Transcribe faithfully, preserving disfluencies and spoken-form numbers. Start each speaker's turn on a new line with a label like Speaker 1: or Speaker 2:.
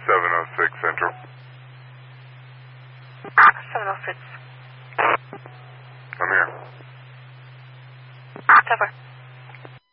Speaker 1: seven oh six Central.
Speaker 2: seven oh six.
Speaker 1: I'm here.
Speaker 2: Cover.